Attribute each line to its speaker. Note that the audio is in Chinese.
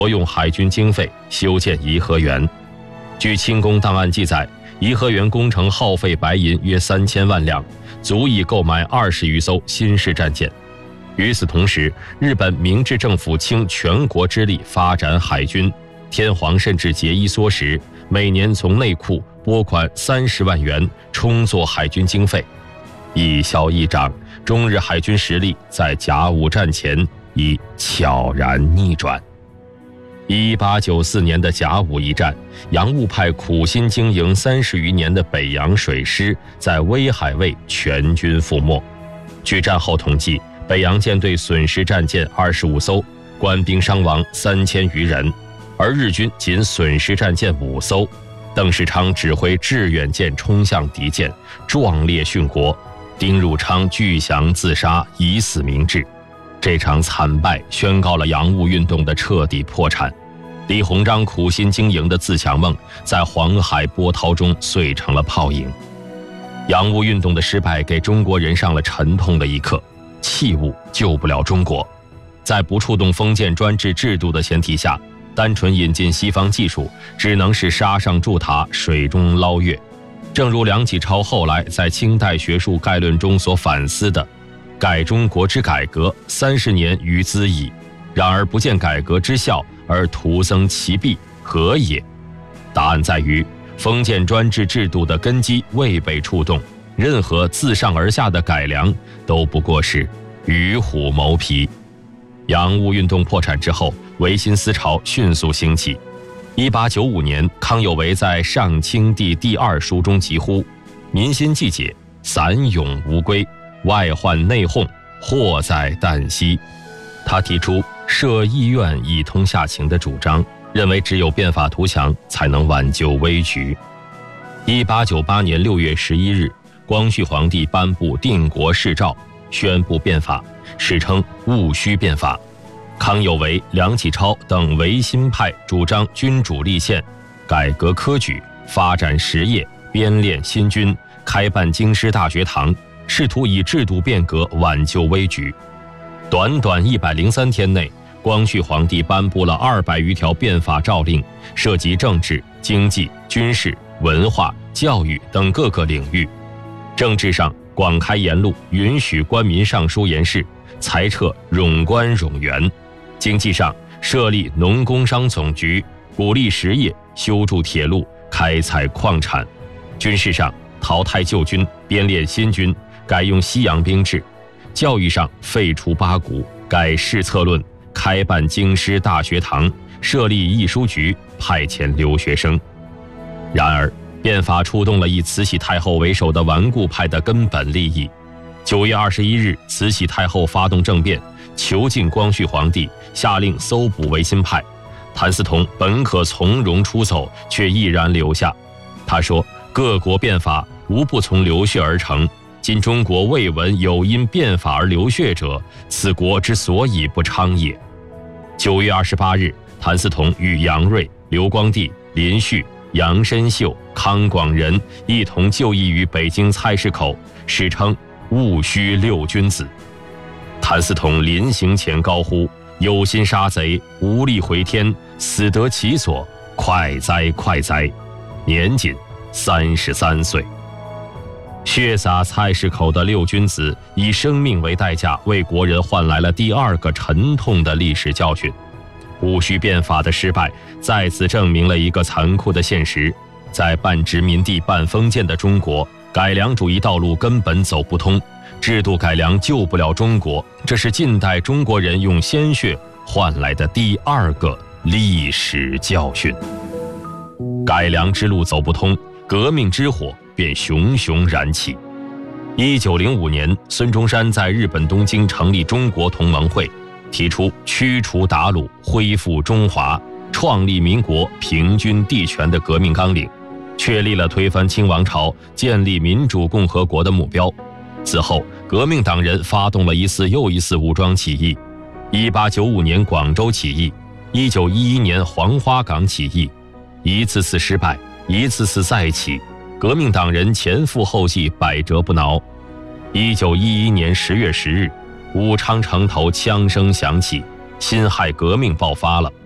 Speaker 1: 用海军经费修建颐和园。据清宫档案记载，颐和园工程耗费白银约3000万两，足以购买20余艘新式战舰。与此同时，日本明治政府倾全国之力发展海军，天皇甚至节衣缩食，每年从内库拨款30万元充作海军经费。一消一长，中日海军实力在甲午战前已悄然逆转。1894年的甲午一战，洋务派苦心经营30余年的北洋水师在威海卫全军覆没。据战后统计，北洋舰队损失战舰25艘，官兵伤亡3000余人，而日军仅损失战舰5艘。邓世昌指挥致远舰冲向敌舰，壮烈殉国。丁汝昌拒降自杀，以死明志。这场惨败宣告了洋务运动的彻底破产。李鸿章苦心经营的自强梦，在黄海波涛中碎成了泡影。洋务运动的失败给中国人上了沉痛的一课，器物救不了中国。在不触动封建专制制度的前提下，单纯引进西方技术，只能是沙上筑塔，水中捞月。正如梁启超后来在清代学术概论中所反思的，改中国之改革30年余兹矣，然而不见改革之效，而徒增其弊，何也？答案在于封建专制制度的根基未被触动，任何自上而下的改良都不过是与虎谋皮。洋务运动破产之后，维新思潮迅速兴起。1895年，康有为在《上清帝第2书》中疾呼：民心既解，散冗无归，外患内讧，祸在旦夕。他提出设议院以通下情的主张，认为只有变法图强才能挽救危局。1898年6月11日，光绪皇帝颁布定国誓诏，宣布变法，史称戊戌变法。康有为、梁启超等维新派主张君主立宪，改革科举，发展实业，编练新军，开办京师大学堂，试图以制度变革挽救危局。短短103天内，光绪皇帝颁布了200余条变法诏令，涉及政治、经济、军事、文化、教育等各个领域。政治上广开言路，允许官民上书言事，裁撤冗官冗员；经济上设立农工商总局，鼓励实业，修筑铁路，开采矿产；军事上淘汰旧军，编练新军，改用西洋兵制；教育上废除八股，改试策论，开办京师大学堂，设立译书局，派遣留学生。然而变法触动了以慈禧太后为首的顽固派的根本利益。9月21日，慈禧太后发动政变，囚禁光绪皇帝，下令搜捕维新派。谭嗣同本可从容出走，却毅然留下。他说：各国变法无不从流血而成，今中国未闻有因变法而流血者，此国之所以不昌也。9月28日，谭嗣同与杨锐、刘光第、林旭、杨申秀、康广仁一同就义于北京菜市口，史称戊戌六君子。谭嗣同临行前高呼：有心杀贼，无力回天，死得其所，快哉快哉！年仅33岁。血洒菜市口的六君子以生命为代价，为国人换来了第2个沉痛的历史教训。戊戌变法的失败再次证明了一个残酷的现实：在半殖民地半封建的中国，改良主义道路根本走不通，制度改良救不了中国，这是近代中国人用鲜血换来的第2个历史教训。改良之路走不通，革命之火便熊熊燃起。1905年，孙中山在日本东京成立中国同盟会，提出驱除鞑虏，恢复中华，创立民国，平均地权的革命纲领，确立了推翻清王朝，建立民主共和国的目标。此后，革命党人发动了一次又一次武装起义：1895年广州起义，1911年黄花岗起义，一次次失败，一次次再起，革命党人前赴后继，百折不挠。1911年10月10日，武昌城头枪声响起，辛亥革命爆发了。